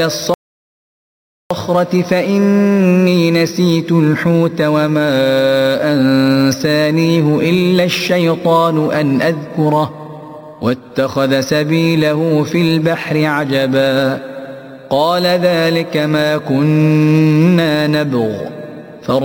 الصخرة فإني نسيت الحوت وما أنسانيه إلا الشيطان أن أذكره واتخذ سبيله في البحر عجبا قال ذلك ما كنا نبغ